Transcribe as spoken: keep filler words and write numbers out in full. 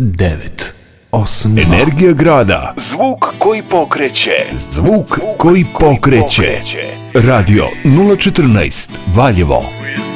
devet osam. Energija grada. Zvuk koji pokreće. Zvuk koji pokreće. Radio nula četrnaest Valjevo.